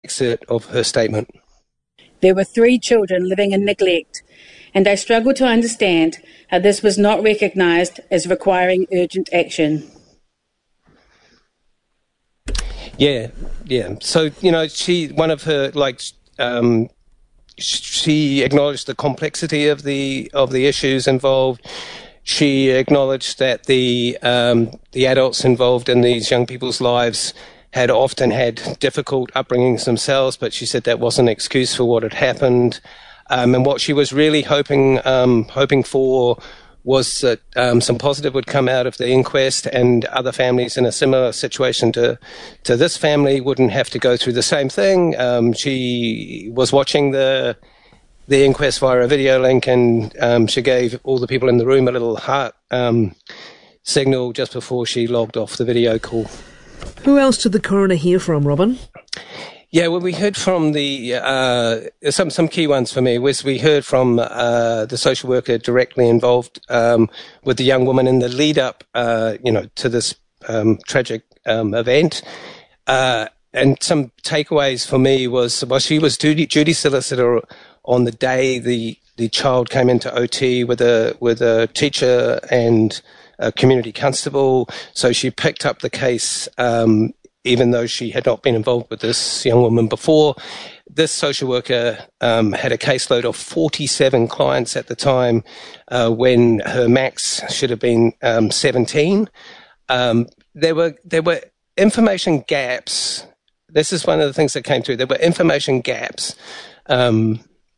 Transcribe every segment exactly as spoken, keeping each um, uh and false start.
excerpt of her statement. There were three children living in neglect, and I struggle to understand how this was not recognised as requiring urgent action. Yeah, yeah. So, you know, she, one of her, like, um, she acknowledged the complexity of the of the issues involved. She acknowledged that the um, the adults involved in these young people's lives had often had difficult upbringings themselves, but she said that wasn't an excuse for what had happened. Um, and what she was really hoping um, hoping for was that um, some positive would come out of the inquest, and other families in a similar situation to to this family wouldn't have to go through the same thing. Um, she was watching the the inquest via a video link, and um, she gave all the people in the room a little heart um, signal just before she logged off the video call. Who else did the coroner hear from, Robin? Yeah, well, we heard from the, uh, some some key ones for me was we heard from uh, the social worker directly involved um, with the young woman in the lead up, uh, you know, to this um, tragic um, event. Uh, and some takeaways for me was, well, she was duty, duty solicitor on the day the, the child came into O T with a, with a teacher and a community constable. So she picked up the case, um, even though she had not been involved with this young woman before. This social worker um, had a caseload of forty-seven clients at the time uh, when her max should have been um, seventeen. Um, there were there were information gaps. This is one of the things that came through. There were information gaps, um,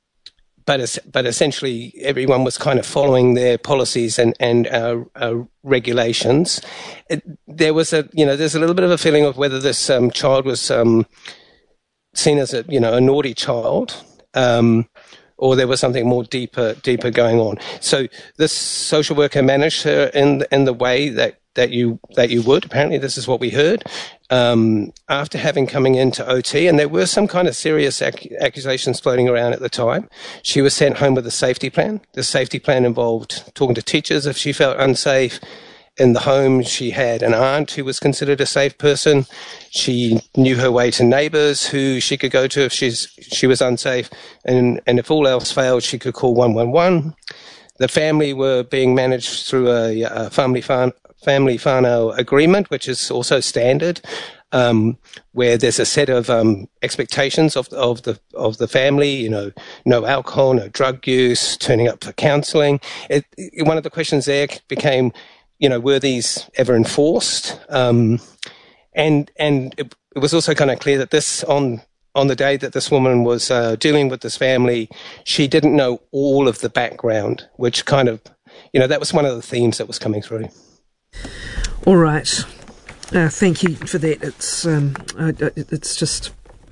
but but essentially everyone was kind of following their policies and and our, our regulations. It, there was a you know there's a little bit of a feeling of whether this um, child was um, seen as a you know a naughty child, um, or there was something more deeper deeper going on. So this social worker managed her in in the way that. that you that you would. Apparently this is what we heard. Um, after having coming into O T, and there were some kind of serious ac- accusations floating around at the time, she was sent home with a safety plan. The safety plan involved talking to teachers if she felt unsafe. In the home, she had an aunt who was considered a safe person. She knew her way to neighbours who she could go to if she's she was unsafe. And, and if all else failed, she could call one one one. The family were being managed through a, a family farm family whānau agreement, which is also standard, um, where there's a set of um, expectations of of the of the family. You know, no alcohol, no drug use, turning up for counselling. It, it, one of the questions there became, you know, were these ever enforced? Um, and and it, it was also kind of clear that this on. On the day that this woman was uh, dealing with this family, she didn't know all of the background, which kind of, you know, that was one of the themes that was coming through. All right. Uh, thank you for that. It's um, uh, it's just...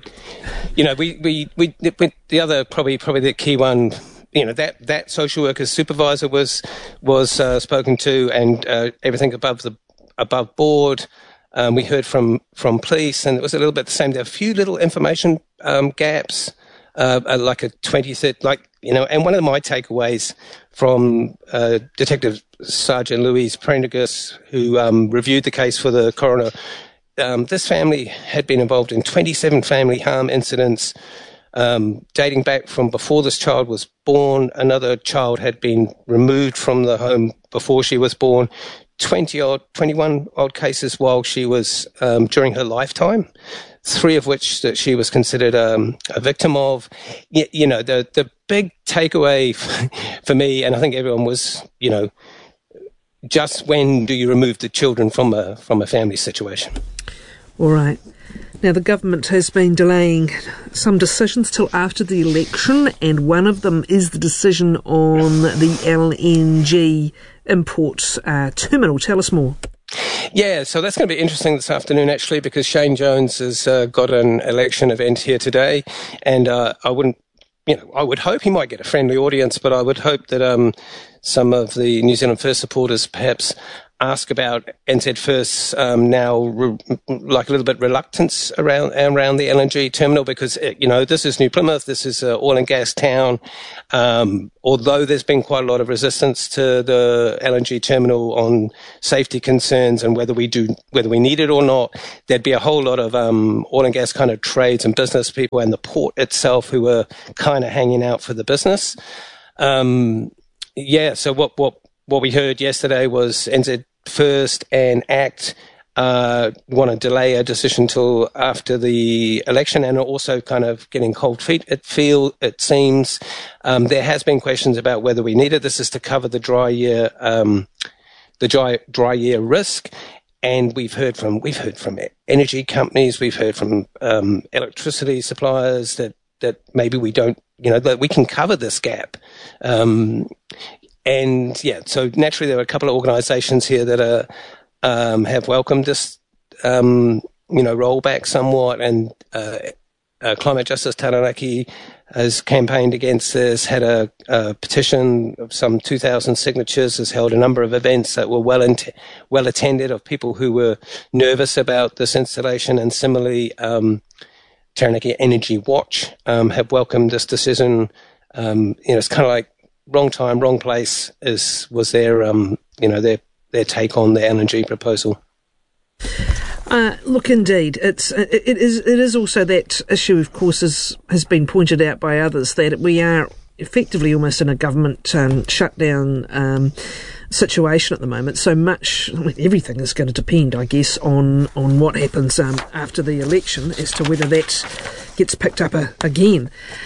You know, we, we, we, we, the other, probably probably the key one, you know, that, that social worker's supervisor was was uh, spoken to, and uh, everything above the above board. Um, we heard from, from police, and it was a little bit the same. There were a few little information um, gaps, uh, like a twenty, thirty, like, you know, and one of my takeaways from uh, Detective Sergeant Louise Prendergast, who um, reviewed the case for the coroner, um, this family had been involved in twenty-seven family harm incidents, um, dating back from before this child was born. Another child had been removed from the home before she was born. twenty odd, twenty-one odd cases while she was um, during her lifetime, three of which that she was considered um, a victim of. You, you know, the the big takeaway for me, and I think everyone was, you know, just when do you remove the children from a from a family situation? All right. Now, the government has been delaying some decisions till after the election, and one of them is the decision on the L N G import uh, terminal. Tell us more. Yeah, so that's going to be interesting this afternoon, actually, because Shane Jones has uh, got an election event here today, and uh, I wouldn't, you know, I would hope he might get a friendly audience, but I would hope that um, some of the New Zealand First supporters perhaps ask about N Z First um, now, re- like a little bit reluctance around around the L N G terminal, because you know this is New Plymouth, this is an oil and gas town. Um, although there's been quite a lot of resistance to the L N G terminal on safety concerns and whether we do whether we need it or not, there'd be a whole lot of um, oil and gas kind of trades and business people and the port itself who were kind of hanging out for the business. Um, yeah, so what what what we heard yesterday was N Z First and ACT uh, want to delay a decision till after the election, and are also kind of getting cold feet. It feel it seems um, there has been questions about whether we need it. This is to cover the dry year, um, the dry dry year risk, and we've heard from we've heard from energy companies, we've heard from um, electricity suppliers that that maybe we don't, you know, that we can cover this gap. Um, And yeah, so naturally there are a couple of organisations here that are um, have welcomed this, um, you know, rollback somewhat, and uh, uh, Climate Justice Taranaki has campaigned against this, had a, a petition of some two thousand signatures, has held a number of events that were well in- well attended of people who were nervous about this installation, and similarly, um, Taranaki Energy Watch um, have welcomed this decision. Um, you know, it's kind of like wrong time, wrong place is was their um, you know their their take on the L N G proposal. Uh, look, indeed, it's it, it is it is also that issue, of course, is, has been pointed out by others, that we are effectively almost in a government um, shutdown um, situation at the moment. So much, I mean, everything is going to depend, I guess, on on what happens um, after the election as to whether that gets picked up a, again.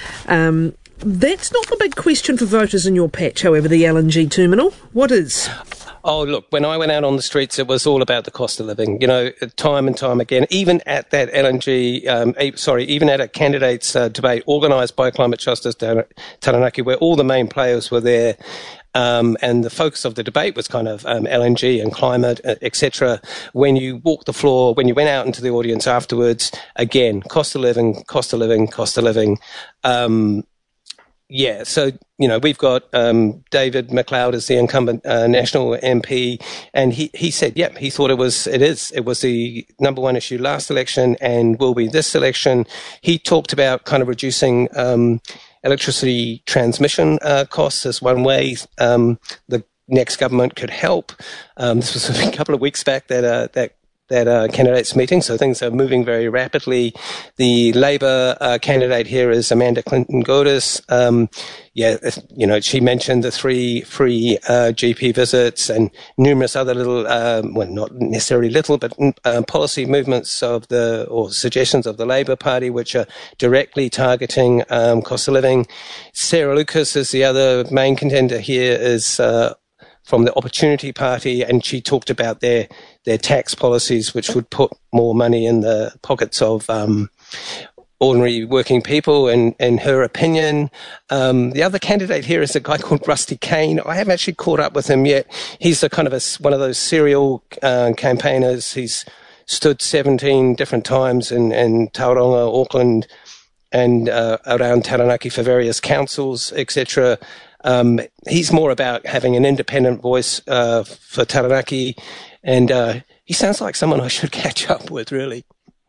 Um, That's not the big question for voters in your patch, however, the L N G terminal. What is? Oh, look, when I went out on the streets, it was all about the cost of living, you know, time and time again, even at that L N G, um, sorry, even at a candidates uh, debate organised by Climate Justice Taranaki, where all the main players were there. Um, and the focus of the debate was kind of um, L N G and climate, et cetera. When you walked the floor, when you went out into the audience afterwards, again, cost of living, cost of living, cost of living. Um, Yeah, so, you know, we've got um, David McLeod as the incumbent uh, national M P, and he, he said, yep, he thought it was, it is, it was the number one issue last election and will be this election. He talked about kind of reducing um, electricity transmission uh, costs as one way um, the next government could help. Um, this was a couple of weeks back that uh, that that uh, candidates meeting, so things are moving very rapidly. The Labour uh, candidate here is Amanda Clinton-Goudis. Um, yeah, you know, she mentioned the three free uh, G P visits and numerous other little, um, well, not necessarily little, but uh, policy movements of the, or suggestions of the Labour Party, which are directly targeting um, cost of living. Sarah Lucas is the other main contender here, is uh, from the Opportunity Party, and she talked about their their tax policies, which would put more money in the pockets of um, ordinary working people, in, in her opinion. Um, the other candidate here is a guy called Rusty Kane. I haven't actually caught up with him yet. He's a kind of a, one of those serial uh, campaigners. He's stood seventeen different times in, in Tauranga, Auckland, and uh, around Taranaki for various councils, et cetera. Um, he's more about having an independent voice uh, for Taranaki, and uh, he sounds like someone I should catch up with, really.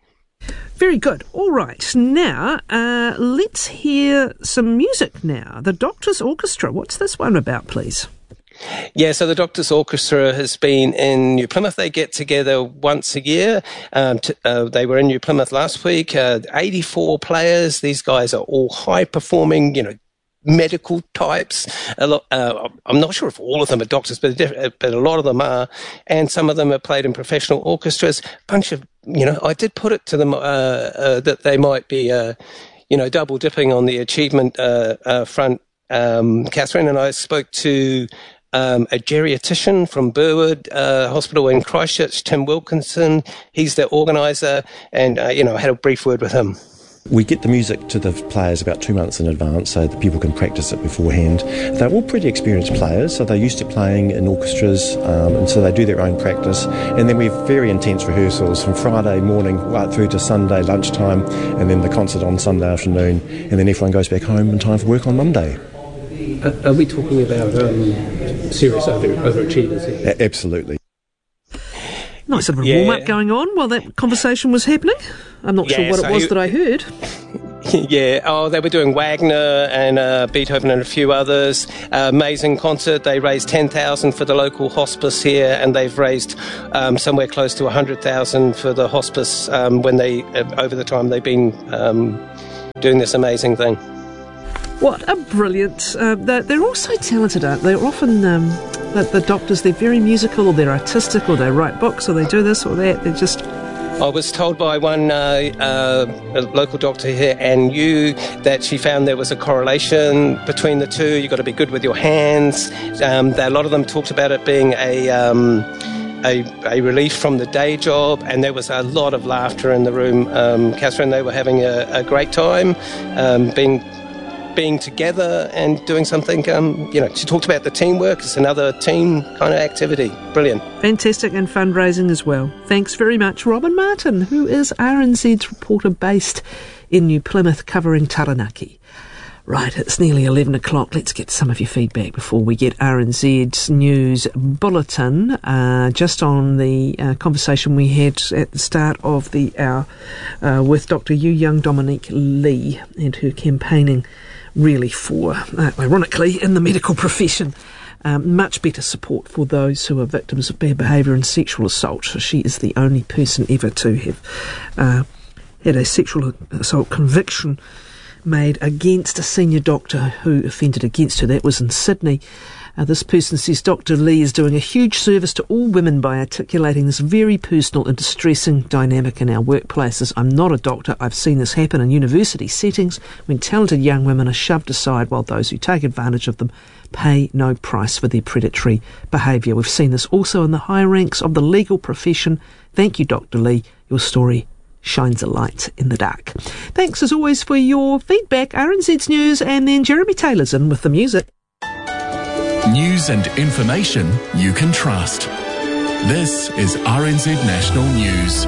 Very good. All right. Now, uh, let's hear some music now. The Doctors Orchestra. What's this one about, please? Yeah, so the Doctors Orchestra has been in New Plymouth. They get together once a year. Um, t- uh, they were in New Plymouth last week. Uh, eighty-four players. These guys are all high-performing, you know, medical types. A lot, uh, I'm not sure if all of them are doctors, but a, but a lot of them are. And some of them have played in professional orchestras. Bunch of, you know, I did put it to them uh, uh, that they might be, uh, you know, double dipping on the achievement uh, uh, front. Um, Catherine and I spoke to Um, a geriatrician from Burwood uh, Hospital in Christchurch, Tim Wilkinson. He's the organiser, and uh, you know, I had a brief word with him. We get the music to the players about two months in advance so that people can practice it beforehand. They're all pretty experienced players, so they're used to playing in orchestras, um, and so they do their own practice. And then we have very intense rehearsals from Friday morning right through to Sunday lunchtime, and then the concert on Sunday afternoon, and then everyone goes back home in time for work on Monday. Uh, are we talking about um, serious over, overachievers here? A- absolutely. nice sort of a Yeah. warm-up going on while that conversation was happening. I'm not sure Yeah, what so it was you- that I heard. Yeah, oh, they were doing Wagner and uh, Beethoven and a few others. Uh, amazing concert. They raised ten thousand for the local hospice here, and they've raised um, somewhere close to one hundred thousand for the hospice um, when they, uh, over the time they've been um, doing this amazing thing. What a brilliant... Uh, they're, they're all so talented, aren't they? They're often, um, the, the doctors, they're very musical, or they're artistic, or they write books, or they do this or that. They're just... I was told by one uh, uh, a local doctor here, and you, that she found there was a correlation between the two. You've got to be good with your hands. Um, a lot of them talked about it being a, um, a a relief from the day job, and there was a lot of laughter in the room. Um, Catherine, they were having a, a great time, um, being being together and doing something. Um, you know, she talked about the teamwork. It's another team kind of activity. Brilliant. Fantastic, and fundraising as well. Thanks very much, Robin Martin, who is R N Z's reporter based in New Plymouth, covering Taranaki. Right, it's nearly eleven o'clock. Let's get some of your feedback before we get R N Z's news bulletin. Uh, just on the uh, conversation we had at the start of the hour uh, with Doctor Yu Young Dominique Lee and her campaigning really for, uh, ironically, in the medical profession, um, much better support for those who are victims of bad behaviour and sexual assault. She is the only person ever to have uh, had a sexual assault conviction made against a senior doctor who offended against her. That was in Sydney. Uh, this person says Doctor Lee is doing a huge service to all women by articulating this very personal and distressing dynamic in our workplaces. I'm not a doctor. I've seen this happen in university settings when talented young women are shoved aside while those who take advantage of them pay no price for their predatory behaviour. We've seen this also in the high ranks of the legal profession. Thank you, Doctor Lee. Your story shines a light in the dark. Thanks as always for your feedback. R N Z's News, and then Jeremy Taylor's in with the music. News and information you can trust. This is R N Z National News.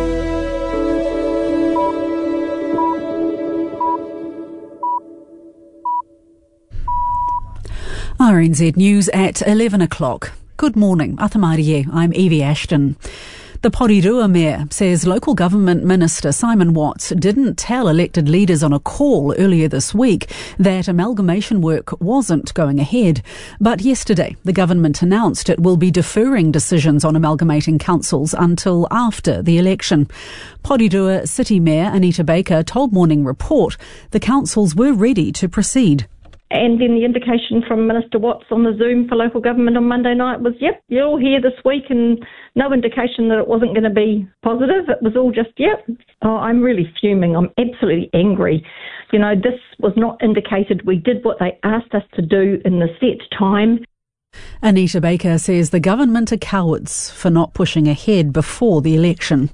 R N Z News at eleven o'clock. Good morning. Atamarie, I'm Evie Ashton. The Porirua Mayor says local government minister Simon Watts didn't tell elected leaders on a call earlier this week that amalgamation work wasn't going ahead. But yesterday, the government announced it will be deferring decisions on amalgamating councils until after the election. Porirua City Mayor Anita Baker told Morning Report the councils were ready to proceed. And then the indication from Minister Watts on the Zoom for local government on Monday night was, yep, you're all here this week, and no indication that it wasn't going to be positive. It was all just, yep. Oh, I'm really fuming. I'm absolutely angry. You know, this was not indicated. We did what they asked us to do in the set time. Anita Baker says the government are cowards for not pushing ahead before the election.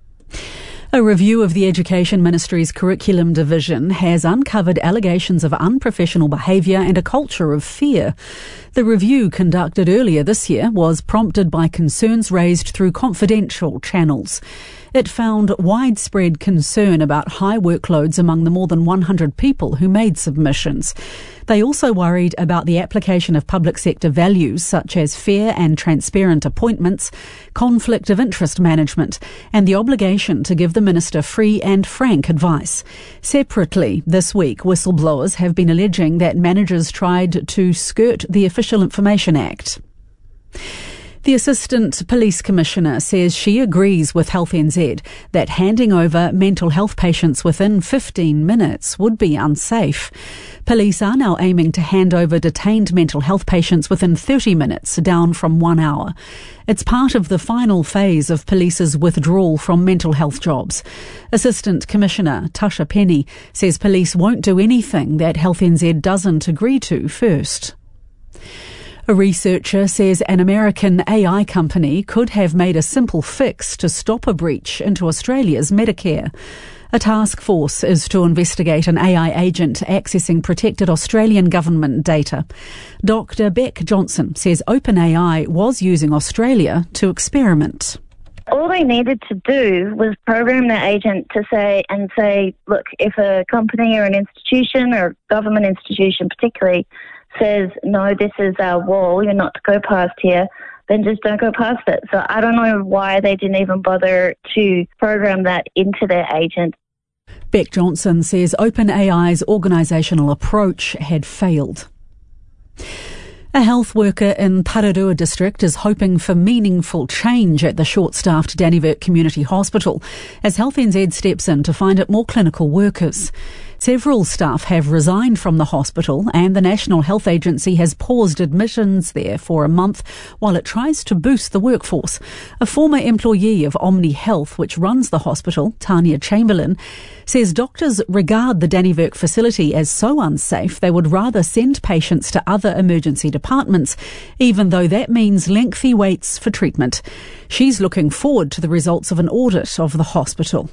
A review of the Education Ministry's curriculum division has uncovered allegations of unprofessional behaviour and a culture of fear. The review, conducted earlier this year, was prompted by concerns raised through confidential channels. It found widespread concern about high workloads among the more than one hundred people who made submissions. They also worried about the application of public sector values such as fair and transparent appointments, conflict of interest management, and the obligation to give the minister free and frank advice. Separately, this week, whistleblowers have been alleging that managers tried to skirt the Official Information Act. The Assistant Police Commissioner says she agrees with Health N Z that handing over mental health patients within fifteen minutes would be unsafe. Police are now aiming to hand over detained mental health patients within thirty minutes, down from one hour. It's part of the final phase of police's withdrawal from mental health jobs. Assistant Commissioner Tasha Penny says police won't do anything that Health N Z doesn't agree to first. A researcher says an American A I company could have made a simple fix to stop a breach into Australia's Medicare. A task force is to investigate an A I agent accessing protected Australian government data. Doctor Beck Johnson says OpenAI was using Australia to experiment. All they needed to do was program the agent to say and say, look, if a company or an institution or a government institution particularly says, no, this is our wall, you're not to go past here, then just don't go past it. So I don't know why they didn't even bother to program that into their agent. Beck Johnson says OpenAI's organisational approach had failed. A health worker in Tararua district is hoping for meaningful change at the short-staffed Dannevirke Community Hospital as Health N Z steps in to find it more clinical workers. Several staff have resigned from the hospital and the National Health Agency has paused admissions there for a month while it tries to boost the workforce. A former employee of Omni Health, which runs the hospital, Tanya Chamberlain, says doctors regard the Dannevirke facility as so unsafe they would rather send patients to other emergency departments, even though that means lengthy waits for treatment. She's looking forward to the results of an audit of the hospital.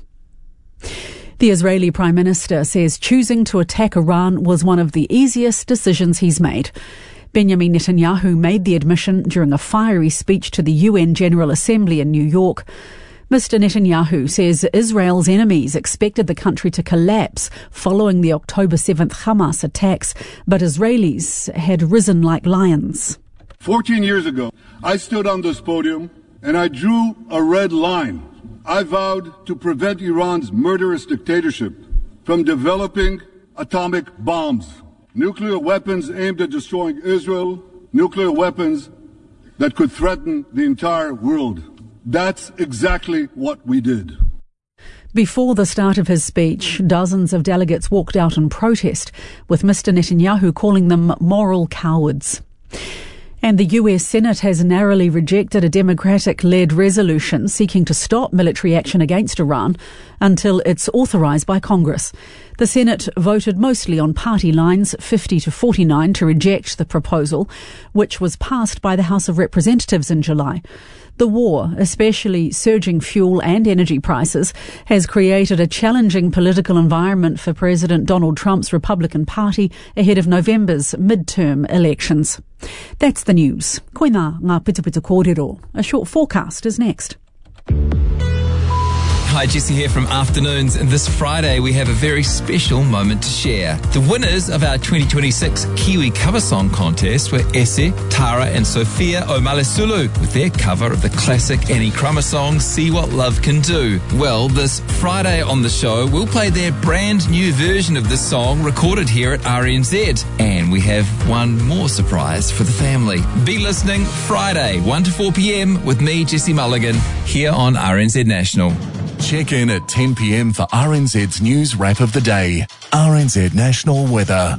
The Israeli Prime Minister says choosing to attack Iran was one of the easiest decisions he's made. Benjamin Netanyahu made the admission during a fiery speech to the U N General Assembly in New York. Mister Netanyahu says Israel's enemies expected the country to collapse following the October seventh Hamas attacks, but Israelis had risen like lions. Fourteen years ago, I stood on this podium and I drew a red line. I vowed to prevent Iran's murderous dictatorship from developing atomic bombs, nuclear weapons aimed at destroying Israel, nuclear weapons that could threaten the entire world. That's exactly what we did. Before the start of his speech, dozens of delegates walked out in protest, with Mister Netanyahu calling them moral cowards. And the U S Senate has narrowly rejected a Democratic-led resolution seeking to stop military action against Iran until it's authorised by Congress. The Senate voted mostly on party lines, fifty to forty-nine, to reject the proposal, which was passed by the House of Representatives in July. The war, especially surging fuel and energy prices, has created a challenging political environment for President Donald Trump's Republican Party ahead of November's midterm elections. That's the news. Koina ngā pitupitu kōrero. A short forecast is next. Hi, Jesse here from Afternoons, and this Friday we have a very special moment to share. The winners of our twenty twenty-six Kiwi Cover Song Contest were Ese, Tara and Sophia Omalesulu with their cover of the classic Annie Crummer song, See What Love Can Do. Well, this Friday on the show we'll play their brand new version of the song recorded here at R N Z. And we have one more surprise for the family. Be listening Friday, one to four p.m. with me, Jesse Mulligan, here on R N Z National. Check in at ten p.m. for R N Z's News Wrap of the Day. R N Z National Weather.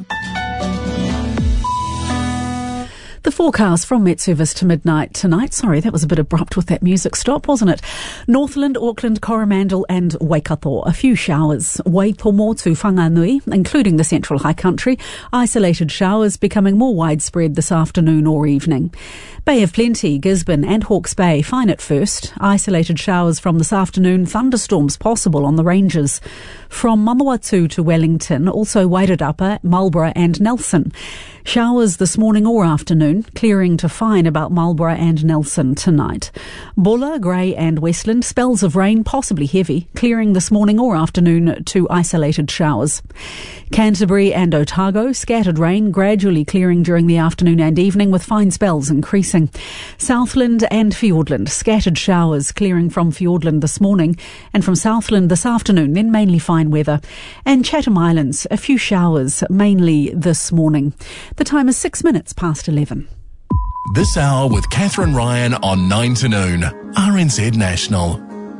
The forecast from Met Service to midnight tonight. Sorry, that was a bit abrupt with that music stop, wasn't it? Northland, Auckland, Coromandel and Waikato. A few showers. Waitomo to Whanganui, including the central high country. Isolated showers becoming more widespread this afternoon or evening. Bay of Plenty, Gisborne and Hawke's Bay, fine at first. Isolated showers from this afternoon. Thunderstorms possible on the ranges. From Manawatu to Wellington, also Wairarapa, Marlborough and Nelson. Showers this morning or afternoon, clearing to fine about Marlborough and Nelson tonight. Bulla, Grey and Westland, spells of rain, possibly heavy, clearing this morning or afternoon to isolated showers. Canterbury and Otago, scattered rain, gradually clearing during the afternoon and evening with fine spells increasing. Southland and Fiordland, scattered showers, clearing from Fiordland this morning and from Southland this afternoon, then mainly fine weather. And Chatham Islands, a few showers, mainly this morning. The time is six minutes past eleven. This hour with Catherine Ryan on nine to noon. R N Z National.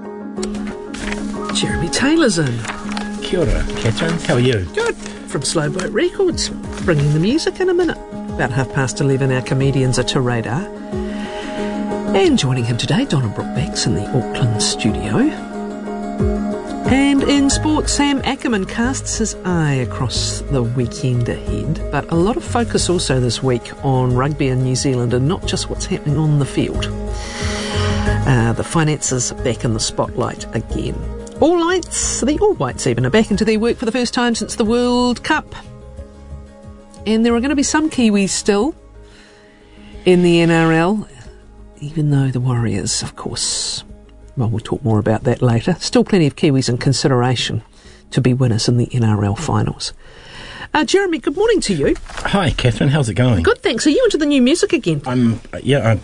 Jeremy Taylor's in. Kia ora, Catherine. How are you? Good. From Slowboat Records. Bringing the music in a minute. About half past eleven, our comedians are to radar. And joining him today, Donna Brookbacks in the Auckland studio. And in sport, Sam Ackerman casts his eye across the weekend ahead, but a lot of focus also this week on rugby in New Zealand and not just what's happening on the field. Uh, the finances are back in the spotlight again. All Lights, the All Whites even, are back into their work for the first time since the World Cup. And there are going to be some Kiwis still in the N R L, even though the Warriors, of course... Well, we'll talk more about that later. Still plenty of Kiwis in consideration to be winners in the N R L finals. Uh, Jeremy, good morning to you. Hi, Catherine. How's it going? Good, thanks. Are you into the new music again? I'm, yeah, I'm,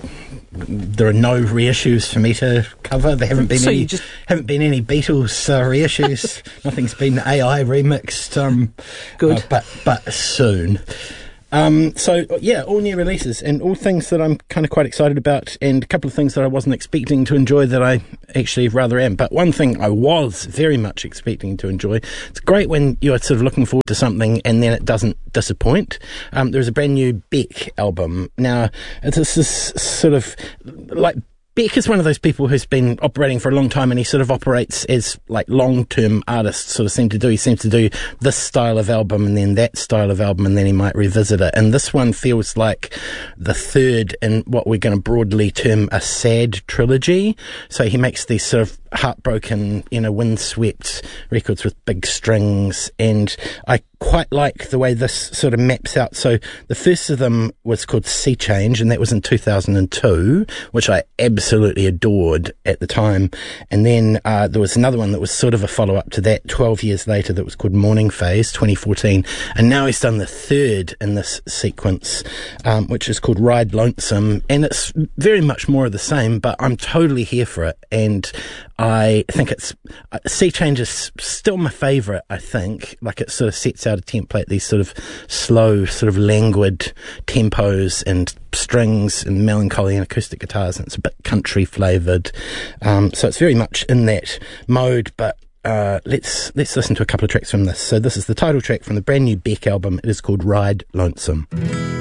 there are no reissues for me to cover. There haven't been So any you just- haven't been any Beatles uh, reissues. Nothing's been A I remixed. Um, Good. uh, but but soon. Um, so, yeah, all new releases and all things that I'm kind of quite excited about, and a couple of things that I wasn't expecting to enjoy that I actually rather am. But one thing I was very much expecting to enjoy, it's great when you're sort of looking forward to something and then it doesn't disappoint. Um, there's a brand new Beck album. Now, it's this is sort of like... Beck is one of those people who's been operating for a long time, and he sort of operates as like long-term artists sort of seem to do. He seems to do this style of album and then that style of album, and then he might revisit it. And this one feels like the third in what we're going to broadly term a sad trilogy. So he makes these sort of heartbroken, you know, windswept records with big strings, and I quite like the way this sort of maps out. So the first of them was called Sea Change, and that was in two thousand two, which I absolutely adored at the time. And then uh, there was another one that was sort of a follow-up to that twelve years later that was called Morning Phase, twenty fourteen. And now he's done the third in this sequence, um, which is called Ride Lonesome, and it's very much more of the same, but I'm totally here for it. And I think it's uh, Sea Change is still my favourite. I think like it sort of sets out a template, these sort of slow, sort of languid tempos and strings and melancholy and acoustic guitars, and it's a bit country flavoured. Um, so it's very much in that mode. But uh, let's let's listen to a couple of tracks from this. So this is the title track from the brand new Beck album. It is called Ride Lonesome.